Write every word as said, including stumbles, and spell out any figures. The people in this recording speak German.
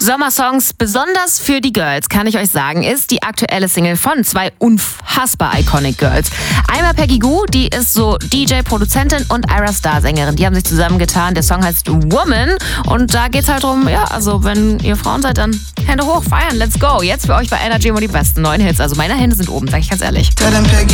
Sommersongs, besonders für die Girls, kann ich euch sagen, ist die aktuelle Single von zwei unfassbar iconic Girls. Einmal Peggy Gou, die ist so D J, Produzentin, und Ayra Starr, Sängerin. Die haben sich zusammengetan. Der Song heißt Woman und da geht's halt drum, ja, also wenn ihr Frauen seid, dann Hände hoch, feiern, let's go. Jetzt für euch bei Energy immer die besten neuen Hits. Also meine Hände sind oben, sag ich ganz ehrlich.